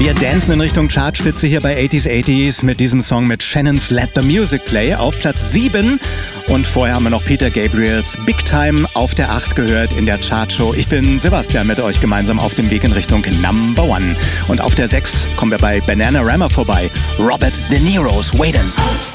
Wir dancen in Richtung Chartspitze hier bei 80s mit diesem Song mit Shannon's Let the Music Play auf Platz 7. Und vorher haben wir noch Peter Gabriels Big Time auf der 8 gehört in der Chartshow. Ich bin Sebastian mit euch gemeinsam auf dem Weg in Richtung Number One. Und auf der 6 kommen wir bei Bananarama vorbei. Robert De Niro's Waitin'.